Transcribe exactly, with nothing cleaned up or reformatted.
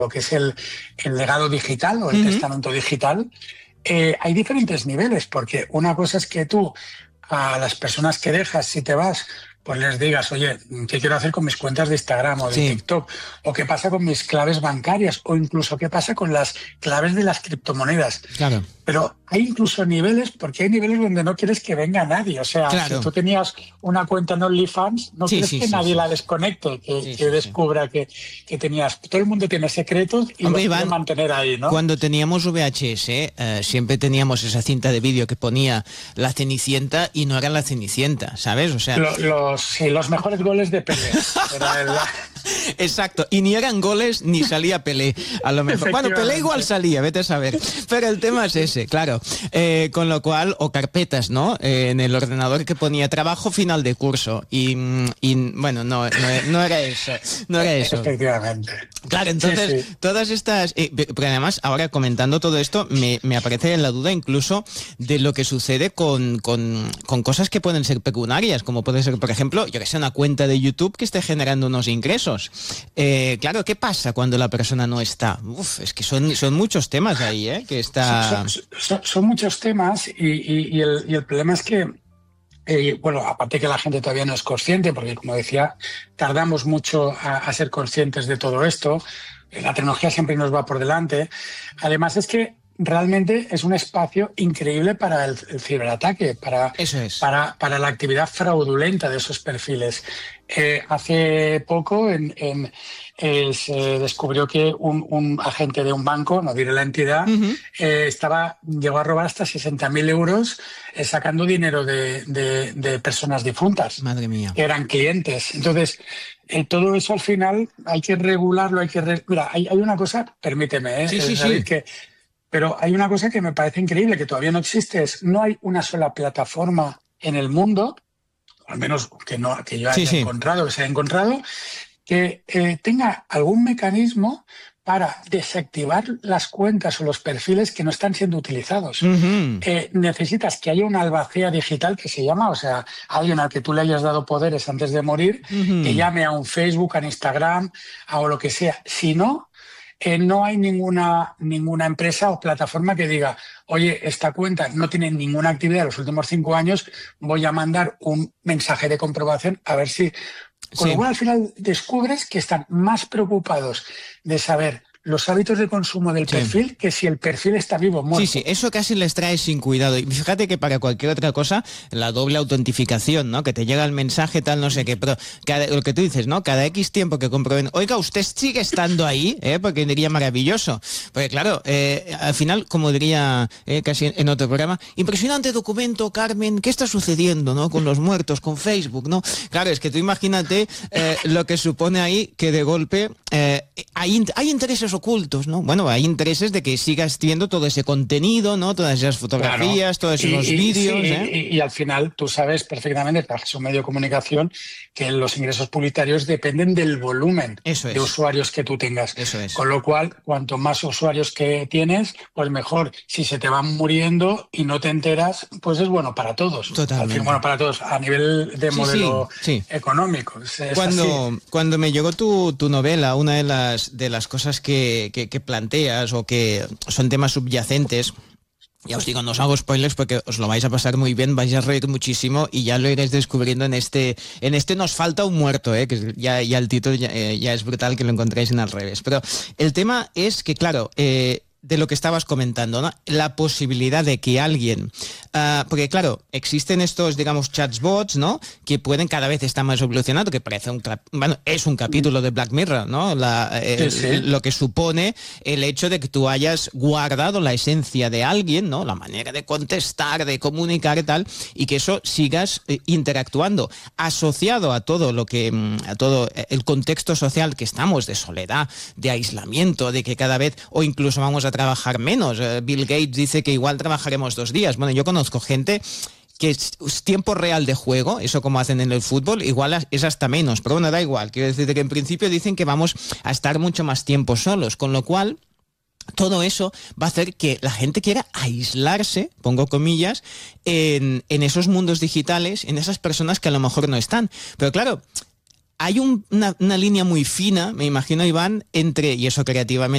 lo que es el, el legado digital o el Uh-huh. testamento digital, eh, hay diferentes niveles, porque una cosa es que tú a las personas que dejas, si te vas, pues les digas, oye, ¿qué quiero hacer con mis cuentas de Instagram o de Sí. TikTok? ¿O qué pasa con mis claves bancarias? O incluso qué pasa con las claves de las criptomonedas. Claro. Pero hay incluso niveles, porque hay niveles donde no quieres que venga nadie. O sea, Claro. si tú tenías una cuenta en OnlyFans, no Sí, quieres sí, que sí, nadie sí. la desconecte, que, Sí, que sí, descubra que, que tenías. Todo el mundo tiene secretos y Hombre, los quiere Iván, mantener ahí, ¿no? Cuando teníamos V H S, eh, siempre teníamos esa cinta de vídeo que ponía la Cenicienta y no era la Cenicienta, ¿sabes? O sea, Lo- los, sí, los mejores goles de Pelé. Era el- exacto, y ni eran goles ni salía Pelé, a lo mejor. Bueno, Pelé igual salía, vete a saber. Pero el tema es ese, claro. Eh, con lo cual, o carpetas, ¿no? Eh, en el ordenador que ponía trabajo final de curso. Y, y bueno, no, no, no era eso. No era eso. Efectivamente. Claro, entonces, Sí, sí. todas estas... Eh, pero además, ahora comentando todo esto, me, me aparece la duda incluso de lo que sucede con, con, con cosas que pueden ser pecuniarias, como puede ser, por ejemplo, yo que sé, una cuenta de YouTube que esté generando unos ingresos. Eh, claro, ¿qué pasa cuando la persona no está? Uf, es que son, son muchos temas ahí, ¿eh? Que está... Son, son- son muchos temas y, y- y el, y el problema es que, eh, bueno, aparte que la gente todavía no es consciente, porque como decía, tardamos mucho a, a ser conscientes de todo esto, la tecnología siempre nos va por delante. Además es que realmente es un espacio increíble para el, el ciberataque, para, Eso es. para, para la actividad fraudulenta de esos perfiles. Eh, hace poco en, en, eh, se descubrió que un, un agente de un banco, no diré la entidad, Uh-huh. eh, estaba, llegó a robar hasta sesenta mil euros eh, sacando dinero de, de, de personas difuntas, Madre mía. que eran clientes. Entonces, eh, todo eso al final hay que regularlo, hay que... Re... Mira, hay, hay una cosa, permíteme, ¿eh? Sí, sí, David, sí. que... Pero hay una cosa que me parece increíble, que todavía no existe, es no hay una sola plataforma en el mundo, al menos que, no, que yo haya Sí, sí. encontrado, que se haya encontrado, que eh, tenga algún mecanismo para desactivar las cuentas o los perfiles que no están siendo utilizados. Uh-huh. Eh, necesitas que haya una albacea digital que se llama, o sea, alguien al que tú le hayas dado poderes antes de morir, Uh-huh. que llame a un Facebook, a un Instagram, a o lo que sea. Si no, eh, no hay ninguna, ninguna empresa o plataforma que diga, oye, esta cuenta no tiene ninguna actividad en los últimos cinco años, voy a mandar un mensaje de comprobación a ver si... Con Sí. lo cual, al final, descubres que están más preocupados de saber los hábitos de consumo del Sí. perfil que si el perfil está vivo o muerto. Sí, sí, eso casi les trae sin cuidado. Y fíjate que para cualquier otra cosa, la doble autentificación, ¿no? Que te llega el mensaje, tal, no sé qué, pero cada, lo que tú dices, ¿no? Cada X tiempo que comprueben, oiga, usted sigue estando ahí, ¿eh? Porque diría maravilloso. Porque claro, eh, al final, como diría eh, casi en otro programa, impresionante documento, Carmen, ¿qué está sucediendo, ¿no? Con los muertos, con Facebook, ¿no? Claro, es que tú imagínate eh, lo que supone ahí que de golpe eh, hay, hay intereses ocultos, ¿no? Bueno, hay intereses de que sigas viendo todo ese contenido, ¿no? Todas esas fotografías, Claro. todos esos Y- y- vídeos, sí, ¿eh? y, y al final tú sabes perfectamente, trabajas en un medio de comunicación, que los ingresos publicitarios dependen del volumen Eso es. de usuarios que tú tengas. Eso es. Con lo cual, cuanto más usuarios que tienes, pues mejor. Si se te van muriendo y no te enteras, pues es bueno para todos. Totalmente. Al fin, bueno para todos, a nivel de Sí, modelo sí, sí. económico. Es, es Cuando, así. cuando me llegó tu, tu novela, una de las, de las cosas que, que, que planteas o que son temas subyacentes, ya os digo, no os hago spoilers porque os lo vais a pasar muy bien, vais a reír muchísimo y ya lo iréis descubriendo en este en este Nos falta un muerto, ¿eh? Que ya, ya el título ya, eh, ya es brutal que lo encontréis en Al revés. Pero el tema es que, claro, eh, de lo que estabas comentando, ¿no? La posibilidad de que alguien... Uh, porque, claro, existen estos, digamos, chatbots, ¿no? Que pueden cada vez estar más evolucionando, que parece un... Bueno, es un capítulo de Black Mirror, ¿no? La, el, Sí, sí. Lo que supone el hecho de que tú hayas guardado la esencia de alguien, ¿no? La manera de contestar, de comunicar y tal, y que eso sigas eh, interactuando. Asociado a todo lo que... a todo el contexto social que estamos, de soledad, de aislamiento, de que cada vez... o incluso vamos a trabajar menos. Bill Gates dice que igual trabajaremos dos días. Bueno, yo conozco gente que es tiempo real de juego, eso como hacen en el fútbol, igual es hasta menos, pero bueno, da igual. Quiero decir que en principio dicen que vamos a estar mucho más tiempo solos, con lo cual todo eso va a hacer que la gente quiera aislarse, pongo comillas, en, en esos mundos digitales, en esas personas que a lo mejor no están. Pero claro, hay un, una, una línea muy fina, me imagino, Iván, entre, y eso creativamente